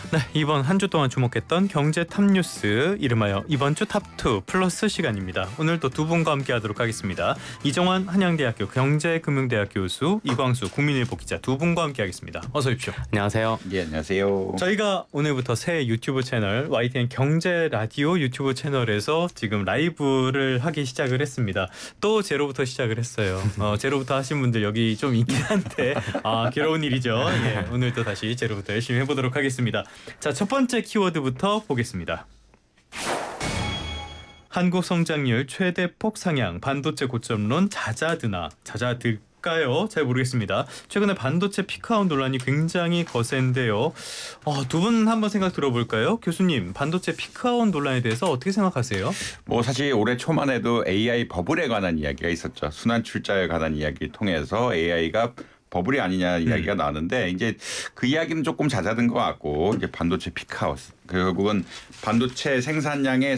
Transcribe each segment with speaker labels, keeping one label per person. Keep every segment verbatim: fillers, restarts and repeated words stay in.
Speaker 1: 네, 이번 한 주 동안 주목했던 경제 탑뉴스 이름하여 이번 주 탑투 플러스 시간입니다. 오늘도 두 분과 함께하도록 하겠습니다. 이정환 한양대학교 경제금융대학 교수, 이광수 국민일보 기자 두 분과 함께하겠습니다. 어서 오십시오.
Speaker 2: 안녕하세요.
Speaker 3: 예, 안녕하세요.
Speaker 1: 저희가 오늘부터 새 유튜브 채널 와이티엔 경제 라디오 유튜브 채널에서 지금 라이브를 하기 시작을 했습니다. 또 제로부터 시작을 했어요. 어, 제로부터 하신 분들 여기 좀 있긴 한데 아, 괴로운 일이죠. 예, 오늘도 다시 제로부터 열심히 해보도록 하겠습니다. 자, 첫 번째 키워드부터 보겠습니다. 한국 성장률 최대폭 상향, 반도체 고점론 잦아드나 잦아들까요? 잘 모르겠습니다. 최근에 반도체 피크아웃 논란이 굉장히 거센데요. 어, 두 분 한번 생각 들어볼까요? 교수님, 반도체 피크아웃 논란에 대해서 어떻게 생각하세요?
Speaker 3: 뭐 사실 올해 초만 해도 에이아이 버블에 관한 이야기가 있었죠. 순환 출자에 관한 이야기를 통해서 에이아이가 버블이 아니냐 이야기가 음. 나왔는데 이제 그 이야기는 조금 잦아든 것 같고 이제 반도체 피크아웃 결국은 반도체 생산량의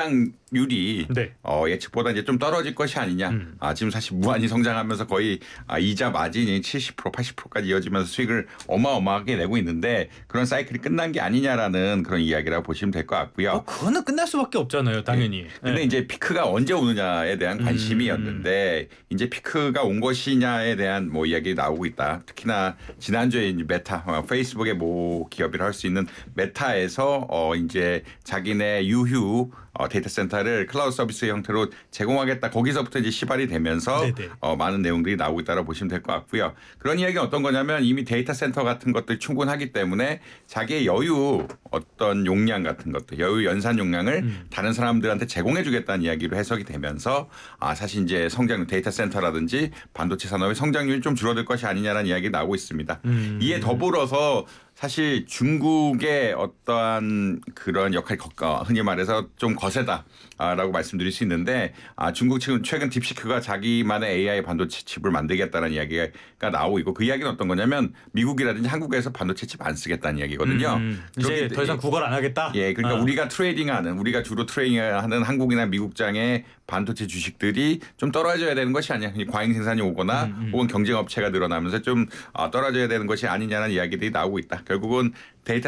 Speaker 3: 성장률이 네. 어, 예측보다 이제 좀 떨어질 것이 아니냐. 음. 아, 지금 사실 무한히 성장하면서 거의 아, 이자 마진이 칠십 퍼센트 팔십 퍼센트까지 이어지면서 수익을 어마어마하게 내고 있는데 그런 사이클이 끝난 게 아니냐라는 그런 이야기라고 보시면 될 것 같고요.
Speaker 1: 어, 그거는 끝날 수밖에 없잖아요, 당연히.
Speaker 3: 네. 근데
Speaker 1: 네.
Speaker 3: 이제 피크가 언제 오느냐에 대한 관심이었는데 음. 이제 피크가 온 것이냐에 대한 뭐 이야기 나오고 있다. 특히나 지난주에 이제 메타, 페이스북의 모 기업이라 할 수 있는 메타에서 어 이제 자기네 유휴 어, 데이터 센터를 클라우드 서비스 형태로 제공하겠다. 거기서부터 이제 시발이 되면서 어, 많은 내용들이 나오고 있다고 보시면 될 것 같고요. 그런 이야기가 어떤 거냐면 이미 데이터 센터 같은 것들이 충분하기 때문에 자기의 여유 어떤 용량 같은 것들, 여유 연산 용량을 음. 다른 사람들한테 제공해 주겠다는 이야기로 해석이 되면서 아, 사실 이제 성장 데이터 센터라든지 반도체 산업의 성장률이 좀 줄어들 것이 아니냐라는 이야기가 나오고 있습니다. 음. 이에 더불어서 사실 중국의 어떠한 그런 역할이 흔히 말해서 좀 거세다라고 말씀드릴 수 있는데 아, 중국 지금 최근 딥시크가 자기만의 에이아이 반도체 칩을 만들겠다는 이야기가 나오고 있고 그 이야기는 어떤 거냐면 미국이라든지 한국에서 반도체 칩 안 쓰겠다는 이야기거든요.
Speaker 1: 음, 이제 더 이상 구걸 안 하겠다?
Speaker 3: 예, 그러니까
Speaker 1: 아.
Speaker 3: 우리가 트레이딩하는 우리가 주로 트레이딩하는 한국이나 미국장의 반도체 주식들이 좀 떨어져야 되는 것이 아니냐. 과잉 생산이 오거나 음, 음. 혹은 경쟁 업체가 늘어나면서 좀 떨어져야 되는 것이 아니냐는 이야기들이 나오고 있다. 결국은 데이터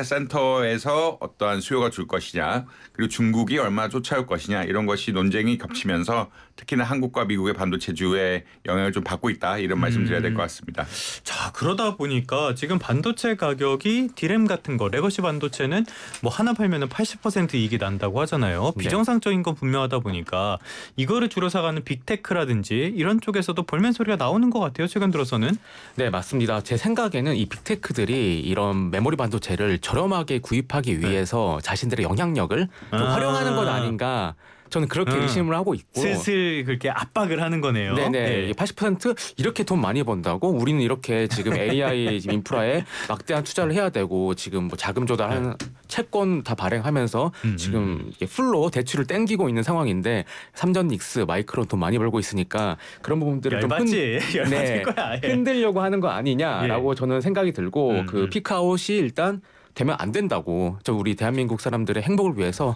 Speaker 3: 센터에서 어떠한 수요가 줄 것이냐 그리고 중국이 얼마나 쫓아올 것이냐 이런 것이 논쟁이 겹치면서 특히나 한국과 미국의 반도체주에 영향을 좀 받고 있다 이런 말씀 드려야 될 것 같습니다.
Speaker 1: 자, 그러다 보니까 지금 반도체 가격이 디램 같은 거 레거시 반도체는 뭐 하나 팔면은 팔십 퍼센트 이익이 난다고 하잖아요. 네. 비정상적인 건 분명하다 보니까 이거를 주로 사가는 빅테크라든지 이런 쪽에서도 볼멘 소리가 나오는 것 같아요. 최근 들어서는.
Speaker 2: 네, 맞습니다. 제 생각에는 이 빅테크들이 이런 메모리 반도체를 저렴하게 구입하기 위해서 네. 자신들의 영향력을 좀 아. 활용하는 것 아닌가 저는 그렇게 음. 의심을 하고 있고
Speaker 1: 슬슬 그렇게 압박을 하는 거네요.
Speaker 2: 네네.
Speaker 1: 네.
Speaker 2: 팔십 퍼센트 이렇게 돈 많이 번다고 우리는 이렇게 지금 에이아이 인프라에 막대한 투자를 해야 되고 지금 뭐 자금 조달하는 네. 채권 다 발행하면서 음. 지금 풀로 대출을 땡기고 있는 상황인데 삼전닉스, 마이크론 돈 많이 벌고 있으니까 그런 부분들을 좀 흔, 네, 거야, 예. 흔들려고 하는 거 아니냐라고 예. 저는 생각이 들고 음. 그 피크아웃이 일단 되면 안 된다고. 저 우리 대한민국 사람들의 행복을 위해서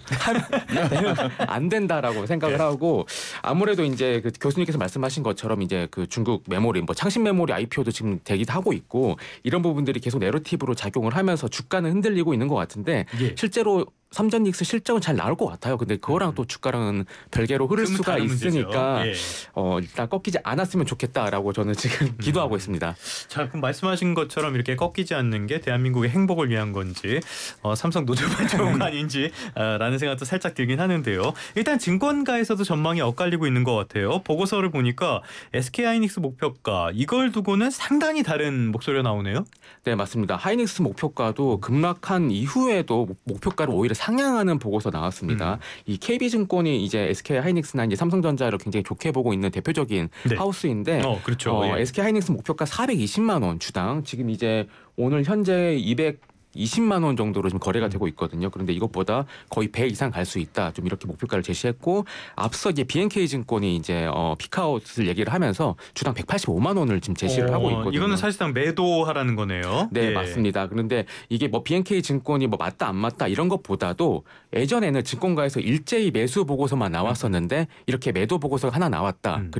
Speaker 2: 되면 안 된다라고 생각을 네. 하고 아무래도 이제 그 교수님께서 말씀하신 것처럼 이제 그 중국 메모리, 뭐 창신 메모리 아이피오도 지금 대기도 하고 있고 이런 부분들이 계속 내러티브로 작용을 하면서 주가는 흔들리고 있는 것 같은데 예. 실제로 삼전닉스 실적은 잘 나올 것 같아요. 근데 그거랑 또 주가랑은 별개로 흐를 수가 있으니까 예. 어, 일단 꺾이지 않았으면 좋겠다라고 저는 지금 음. 기도하고 있습니다.
Speaker 1: 자, 그럼 말씀하신 것처럼 이렇게 꺾이지 않는 게 대한민국의 행복을 위한 건지 어, 삼성 노조만 좋은 거 아닌지 아, 라는 생각도 살짝 들긴 하는데요. 일단 증권가에서도 전망이 엇갈리고 있는 것 같아요. 보고서를 보니까 에스케이하이닉스 목표가 이걸 두고는 상당히 다른 목소리가 나오네요.
Speaker 2: 네, 맞습니다. 하이닉스 목표가도 급락한 이후에도 목표가를 오히려 상향하는 보고서 나왔습니다. 음. 이 케이비증권이 이제 에스케이하이닉스나 이제 삼성전자를 굉장히 좋게 보고 있는 대표적인 네. 하우스인데,
Speaker 1: 어, 그렇죠.
Speaker 2: 어,
Speaker 1: 예.
Speaker 2: 에스케이하이닉스 목표가 사백이십만 원 주당. 지금 이제 오늘 현재 이백이십만 원 정도로 지금 거래가 되고 있거든요. 그런데 이것보다 거의 배 이상 갈 수 있다. 좀 이렇게 목표가를 제시했고 앞서 이제 비엔케이증권이 이제 어, 피크아웃을 얘기를 하면서 주당 백팔십오만 원을 지금 제시를 어, 하고 있거든요.
Speaker 1: 이거는 사실상 매도하라는 거네요.
Speaker 2: 네,
Speaker 1: 예.
Speaker 2: 맞습니다. 그런데 이게 뭐 비엔케이증권이 뭐 맞다 안 맞다 이런 것보다도 예전에는 증권가에서 일제히 매수 보고서만 나왔었는데 이렇게 매도 보고서가 하나 나왔다. 음.